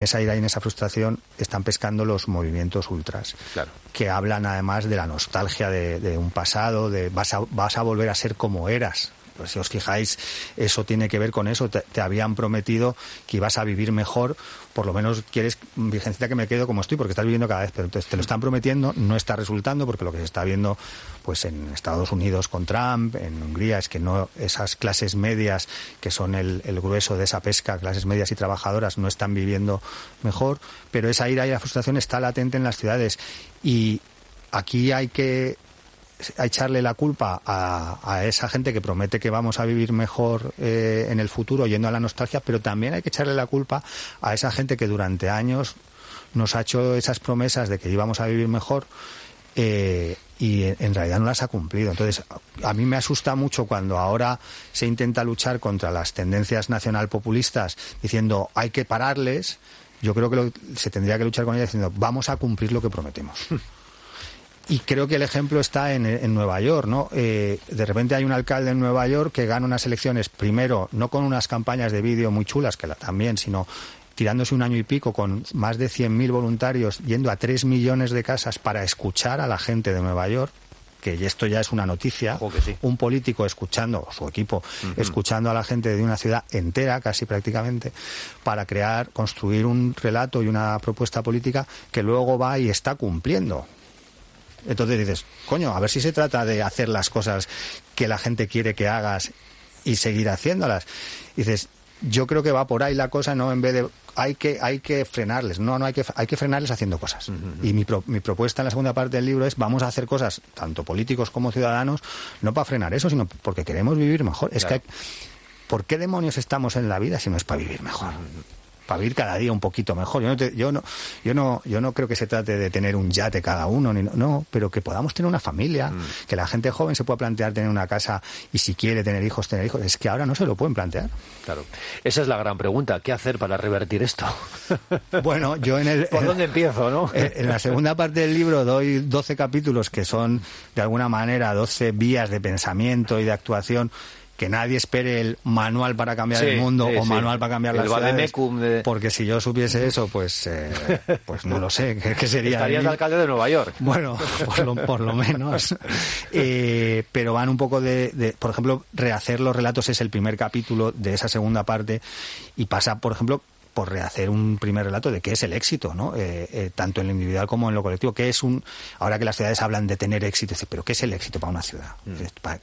esa ira y en esa frustración están pescando los movimientos ultras, claro, que hablan además de la nostalgia de un pasado, de vas a volver a ser como eras. Pues si os fijáis, eso tiene que ver con eso. Te habían prometido que ibas a vivir mejor, por lo menos quieres, Virgencita, que me quedo como estoy, porque estás viviendo cada vez, pero entonces te lo están prometiendo, no está resultando, porque lo que se está viendo pues en Estados Unidos con Trump, en Hungría, es que no, esas clases medias, que son el grueso de esa pesca, clases medias y trabajadoras, no están viviendo mejor, pero esa ira y la frustración está latente en las ciudades, y aquí hay que echarle la culpa a esa gente que promete que vamos a vivir mejor en el futuro, yendo a la nostalgia, pero también hay que echarle la culpa a esa gente que durante años nos ha hecho esas promesas de que íbamos a vivir mejor y en realidad no las ha cumplido. Entonces, a mí me asusta mucho cuando ahora se intenta luchar contra las tendencias nacionalpopulistas diciendo hay que pararles. Yo creo que se tendría que luchar con ellas diciendo vamos a cumplir lo que prometemos. Y creo que el ejemplo está en Nueva York, ¿no? De repente hay un alcalde en Nueva York que gana unas elecciones, primero, no con unas campañas de vídeo muy chulas, que también, sino tirándose un año y pico con más de 100.000 voluntarios, yendo a 3 millones de casas para escuchar a la gente de Nueva York, que esto ya es una noticia, sí. Un político escuchando, su equipo, escuchando a la gente de una ciudad entera, casi prácticamente, para construir un relato y una propuesta política que luego va y está cumpliendo. Entonces dices, coño, a ver si se trata de hacer las cosas que la gente quiere que hagas y seguir haciéndolas. Dices, yo creo que va por ahí la cosa, no en vez de hay que frenarles, hay que frenarles haciendo cosas. Y mi propuesta en la segunda parte del libro es vamos a hacer cosas, tanto políticos como ciudadanos, no para frenar eso, sino porque queremos vivir mejor. Claro. Es que ¿por qué demonios estamos en la vida si no es para vivir mejor? Para vivir cada día un poquito mejor. Yo no creo que se trate de tener un yate cada uno, no, pero que podamos tener una familia, que la gente joven se pueda plantear tener una casa y si quiere tener hijos. Es que ahora no se lo pueden plantear. Claro. Esa es la gran pregunta. ¿Qué hacer para revertir esto? Bueno, yo ¿Por dónde empiezo, no? En la segunda parte del libro doy 12 capítulos que son, de alguna manera, 12 vías de pensamiento y de actuación. Que nadie espere el manual para cambiar el mundo o manual para cambiar las ciudades, porque si yo supiese eso, pues no lo sé, ¿qué sería? Estarías alcalde de Nueva York. Bueno, por lo menos. Pero van un poco por ejemplo, rehacer los relatos es el primer capítulo de esa segunda parte y pasa, por ejemplo, por rehacer un primer relato de qué es el éxito, ¿no? Tanto en lo individual como en lo colectivo. Ahora que las ciudades hablan de tener éxito, pero ¿qué es el éxito para una ciudad? Para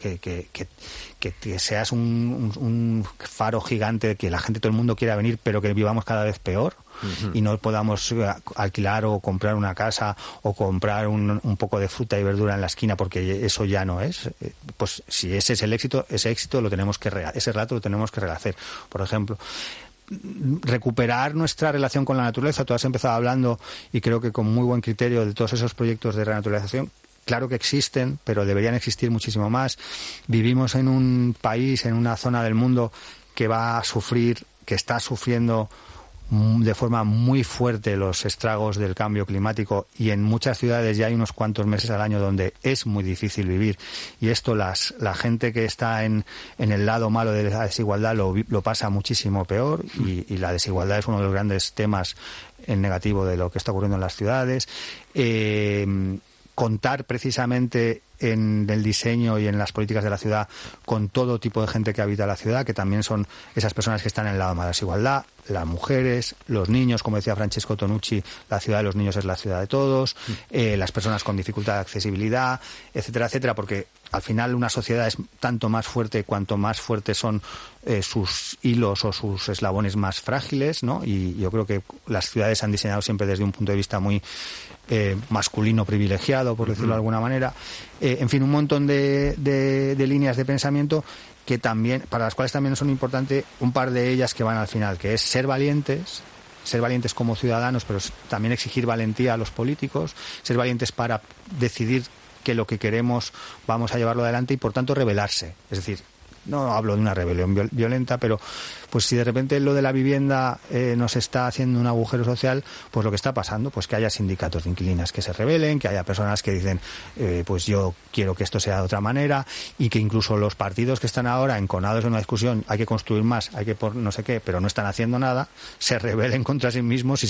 que seas un faro gigante, que la gente, todo el mundo quiera venir, pero que vivamos cada vez peor y no podamos alquilar o comprar una casa o comprar un poco de fruta y verdura en la esquina porque eso ya no es. Pues si ese es el éxito, ese relato lo tenemos que rehacer. Por ejemplo, recuperar nuestra relación con la naturaleza. Tú has empezado hablando, y creo que con muy buen criterio, de todos esos proyectos de renaturalización. Claro que existen, pero deberían existir muchísimo más. Vivimos en un país, en una zona del mundo que está sufriendo de forma muy fuerte los estragos del cambio climático, y en muchas ciudades ya hay unos cuantos meses al año donde es muy difícil vivir, y esto la gente que está en el lado malo de la desigualdad lo pasa muchísimo peor, y la desigualdad es uno de los grandes temas en negativo de lo que está ocurriendo en las ciudades. Contar precisamente en el diseño y en las políticas de la ciudad con todo tipo de gente que habita la ciudad, que también son esas personas que están en el lado de la desigualdad, las mujeres, los niños, como decía Francesco Tonucci, la ciudad de los niños es la ciudad de todos, las personas con dificultad de accesibilidad, etcétera, etcétera, porque al final una sociedad es tanto más fuerte cuanto más fuertes son sus hilos o sus eslabones más frágiles, ¿no? Y yo creo que las ciudades se han diseñado siempre desde un punto de vista muy masculino privilegiado, por decirlo de alguna manera. En fin, un montón de líneas de pensamiento que también, para las cuales también son importantes un par de ellas que van al final, que es ser valientes como ciudadanos, pero también exigir valentía a los políticos, ser valientes para decidir que lo que queremos vamos a llevarlo adelante y por tanto rebelarse. Es decir, no hablo de una rebelión violenta, pero pues si de repente lo de la vivienda nos está haciendo un agujero social, pues lo que está pasando, pues que haya sindicatos de inquilinas que se rebelen, que haya personas que dicen pues yo quiero que esto sea de otra manera, y que incluso los partidos que están ahora enconados en una discusión, hay que construir más, hay que por no sé qué, pero no están haciendo nada, se rebelen contra sí mismos y